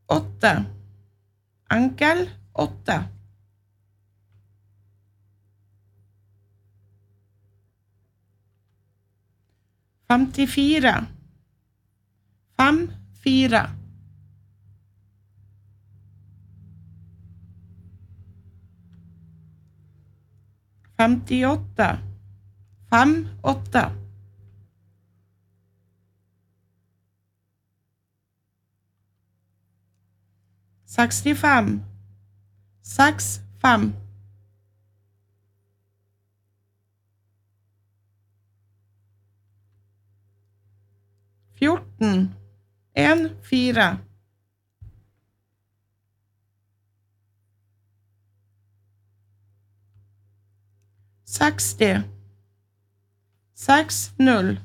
8. Enkel 8. 54. 5, 4. 58. 5, 8. 65. 6, 5. 14. 1, 4. 60. 6, 0.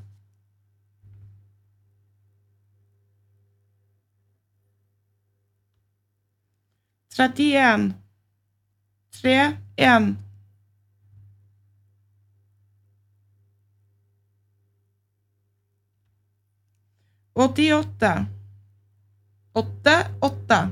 31. 3, 1. 88. 8, 8.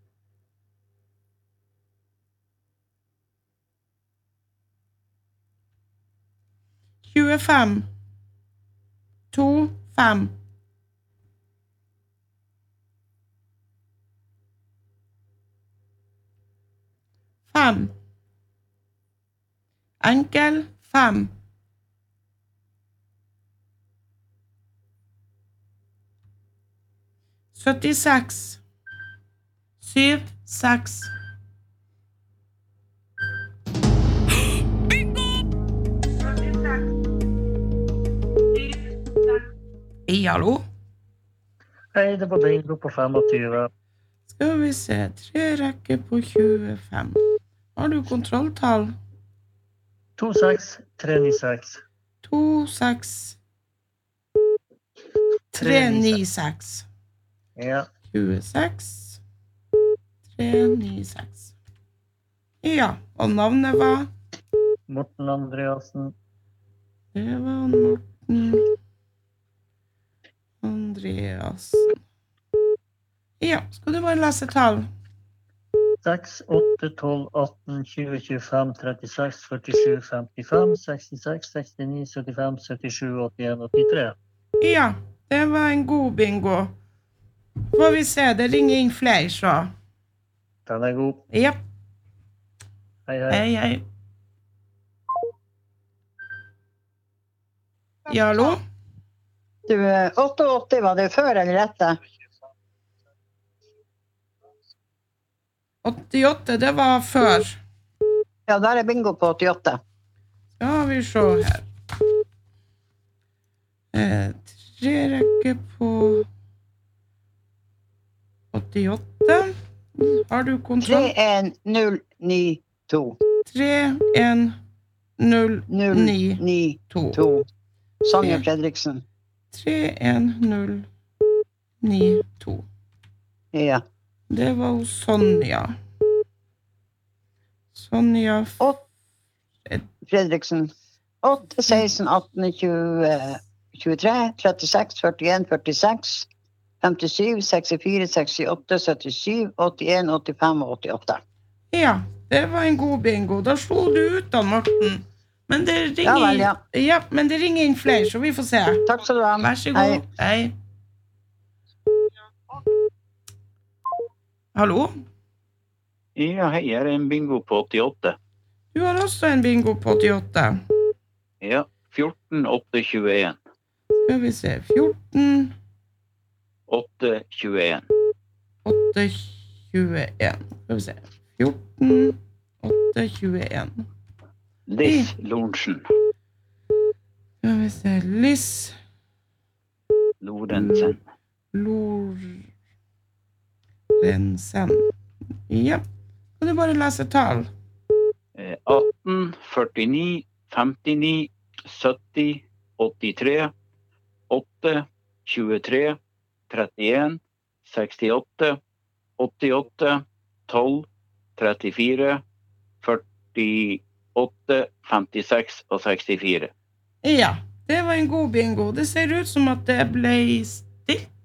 25. 2, 5. 5. Enkel 5. 76. 7, 6. Hej, hallå? Hej, det var bingo på 25. Ska vi se, 3 rekker på 25. Har du kontrolltall? 26, 396. 26. 396. Ja. 26. 396. Ja, og navnet var? Morten Andreasen. Det var Morten Andreasen. Ja, skal du bare lese tall? 6, 8, 12, 18, 20, 25, 36, 47, 55, 66, 69, 75, 77, 81, 83. Ja, det var en god bingo. Får vi se, det ringer inn flere, så. Den er god. Ja. Hei, hei. Hei, hei. Ja, hallo? Du, 88 var det før eller etter? 88, det var før. Ja, der er bingo på 88. Skal vi se her. 3 rekker på 88. Har du kontroll? 31092. 31092. Sange Fredriksen. 31092. Ja. Det var hos Sonja. Sonja Fredriksen. 8, 16, 18, 20, 23, 36, 41, 46, 57, 64, 68, 77, 81, 85 og 88. Ja, det var en god bingo. Da slo du ut da, Morten. Men det ringer, Ja vel, ja. Ja, men det ringer inn flere, så vi får se. Takk skal du ha. Vær så god. Hei. Hallo? Ja, hei, her er en bingo på 88. Du har også en bingo på 88. Ja, 14, 8, 21. Skal vi se, 14, 8, 21. 8, 21. Skal vi se, 14, 8, 21. Liss Lorentzen. Skal vi se, Liss Lorentzen. Lorentzen. Ja, kan du bare lese tall? 18, 49, 59, 70, 83, 8, 23, 31, 68, 88, 12, 34, 48, 56 og 64. Ja, det var en god bingo. Det ser ut som at det ble stilt